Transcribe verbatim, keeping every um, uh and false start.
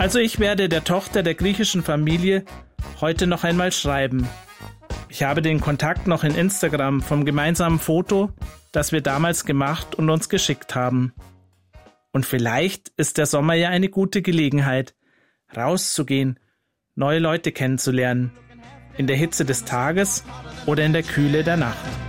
Also ich werde der Tochter der griechischen Familie heute noch einmal schreiben. Ich habe den Kontakt noch in Instagram vom gemeinsamen Foto, das wir damals gemacht und uns geschickt haben. Und vielleicht ist der Sommer ja eine gute Gelegenheit, rauszugehen, neue Leute kennenzulernen, in der Hitze des Tages oder in der Kühle der Nacht.